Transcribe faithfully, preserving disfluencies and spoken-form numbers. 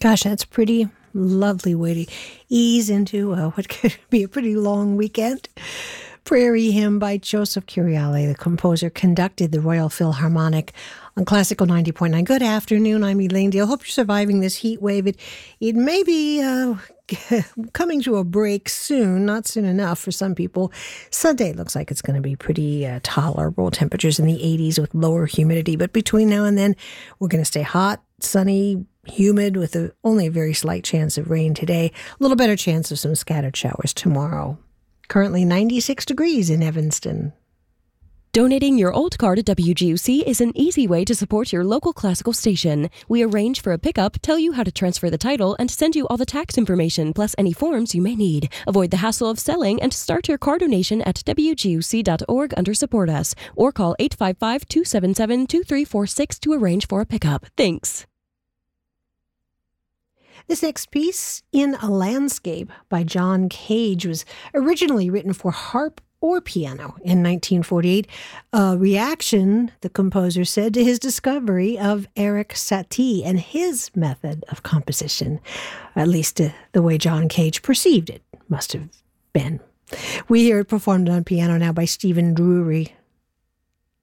Gosh, that's a pretty lovely way to ease into uh, what could be a pretty long weekend. Prairie Hymn by Joseph Curiale, the composer, conducted the Royal Philharmonic on Classical ninety point nine. Good afternoon, I'm Elaine Dale. Hope you're surviving this heat wave. It, it may be uh, coming to a break soon, not soon enough for some people. Sunday looks like it's going to be pretty uh, tolerable. Temperatures in the eighties with lower humidity. But between now and then, we're going to stay hot, sunny, humid with a, only a very slight chance of rain today. A little better chance of some scattered showers tomorrow. Currently ninety-six degrees in Evanston. Donating your old car to W G U C is an easy way to support your local classical station. We arrange for a pickup, tell you how to transfer the title, and send you all the tax information plus any forms you may need. Avoid the hassle of selling and start your car donation at W G U C dot org under Support Us or call eight five five, two seven seven, two three four six to arrange for a pickup. Thanks. This next piece, In a Landscape by John Cage, was originally written for harp or piano in nineteen forty-eight. A reaction, the composer said, to his discovery of Erik Satie and his method of composition. At least uh, the way John Cage perceived it must have been. We hear it performed on piano now by Stephen Drury.